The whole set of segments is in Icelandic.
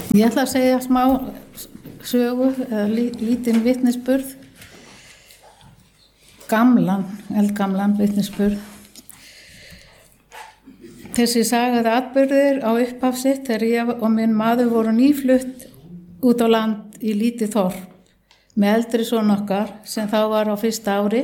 Ég ætla að segja smá sögu eða lítinn vitnisburð, eldgamlan vitnisburð. Þessi sagaði atburðir á upphaf sitt þegar ég og minn maður voru nýflutt út á land í lítið þorp með eldri son okkar sem þá var á fyrsta ári.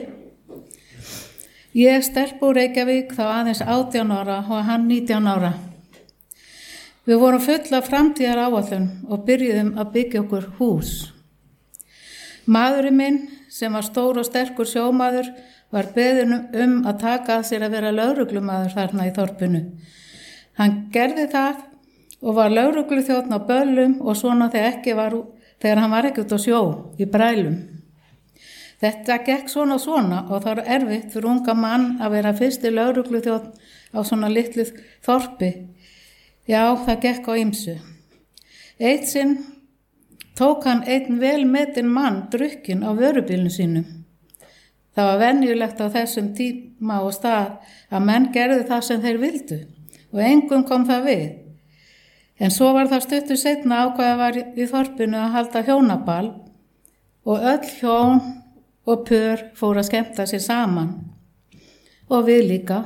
Ég stelpa úr Reykjavík þá aðeins 18 ára og hann 19 ára. Við vorum full af framtíðar áætlun og byrjuðum að byggja okkur hús. Maðurinn minn, sem var stór og sterkur sjómaður, var beðinn að taka að sér að vera lögreglumaður þarna í þorpinu. Hann gerði það og var lögregluþjónn á böllum og svona þegar hann var ekki út á sjó í brælum. Þetta gekk svona og það var erfitt fyrir unga mann að vera fyrsti lögregluþjónn á svona litlu þorpi. Já, það gekk á ýmsu. Eitt sinn tók hann einn vel metinn mann drukkinn á vörubílnum sínum. Það var venjulegt á þessum tíma og stað að menn gerðu það sem þeir vildu og engum kom það við. En svo var það stuttu seinna ákveðið var í þorpinu að halda hjónaball og öll hjón og pör fóru að skemmta sér saman og við líka.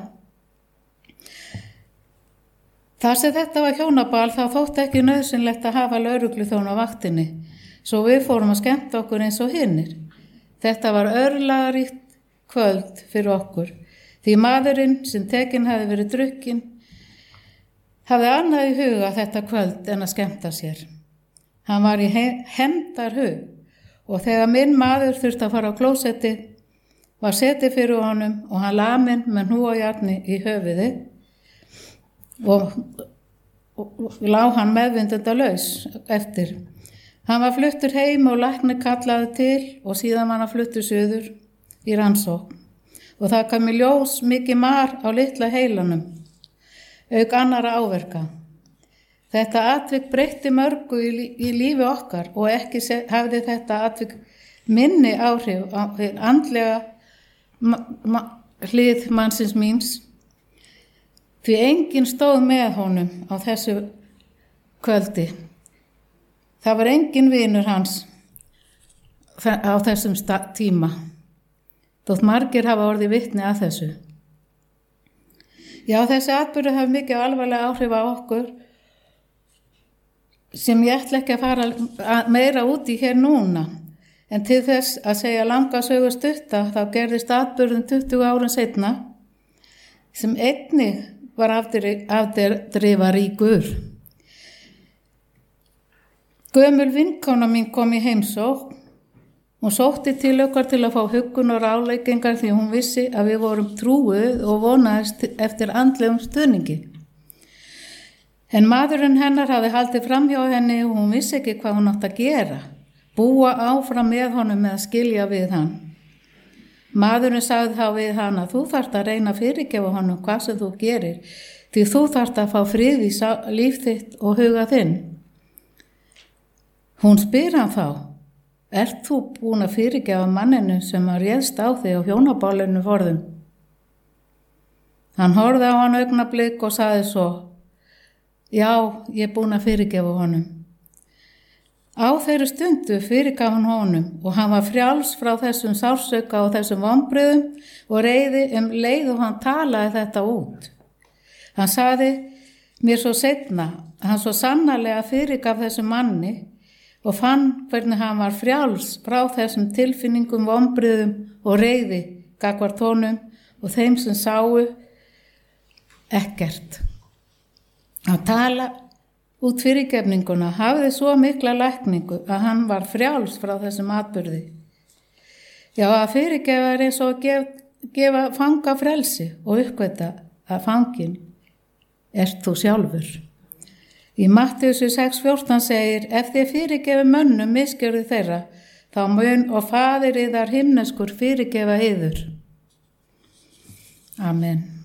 Þar sem þetta var hjónaball þá þótti ekki nauðsynlegt að hafa lögregluþjón á vaktinni, svo við fórum að skemmta okkur eins og hinnir. Þetta var örlagaríkt kvöld fyrir okkur, því maðurinn sem tekinn hafði verið drukkinn hafði annað í huga þetta kvöld en að skemmta sér. Hann var í hefndarhug og þegar minn maður þurfti að fara á klósetti var setið fyrir honum og hann laminn með hnúajárni í höfuði og lá hann meðvindundalaus eftir. Hann var fluttur heim og læknir kallaði til og síðan var hann fluttur suður í rannsókn og það kom í ljós mikið mar á litla heilanum, auk annara áverka. Þetta atvik breytti mörgu í lífi okkar og ekki hafði þetta atvik minni áhrif á andlega hlið mannsins míns. Því enginn stóð með honum á þessu kvöldi. Það var enginn vinur hans á þessum tíma. Þótt margir hafa orðið vitni að þessu. Já, þessi atburður hafa mikið alvarlega áhrif á okkur sem ég ætla ekki að fara meira út í hér núna. En til þess að segja langa sögu stutta þá gerðist atburðin 20 árum seinna sem einnig var afdrifaríkur. Gömul vinkona mín kom í heimsókn. Hún sótti til okkar til að fá huggun og ráðleggingar því hún vissi að við vorum trúuð og vonaðist eftir andlegum stuðningi. En maðurinn hennar hafði haldið fram hjá henni og hún vissi ekki hvað hún átti að gera. Búa áfram með honum með að skilja við hann. Maðurinn sagði þá við hann að þú þarft að reyna að fyrirgefa honum hvað sem þú gerir, því þú þarft að fá frið í líf þitt og huga þinn. Hún spyr hann þá, ert þú búin að fyrirgefa manninu sem að réðst á þig á hjónaballinu forðum? Hann horfði á hann augnablik og sagði svo, já, ég er búin að fyrirgefa honum. Á þeirri stundu fyrirgaf hann honum og hann var frjáls frá þessum sársauka og þessum vonbrigðum og reiði leið og hann talaði þetta út. Hann sagði mér svo seinna að hann svo sannarlega fyrirgaf þessum manni og fann hvernig hann var frjáls frá þessum tilfinningum, vonbrigðum og reiði gagnvart honum og þeim sem sáu ekkert. Að tala út fyrirgefninguna hafði svo mikla lækningu að hann var frjáls frá þessum atburði. Já, að fyrirgefa er eins og að gefa fanga frelsi og uppgöta að fangin ert þú sjálfur. Í Mattheusar 6:14 segir, ef þið fyrirgefi mönnum misgjörði þeirra, þá mun og faðir yðar himneskur fyrirgefa yður. Amen.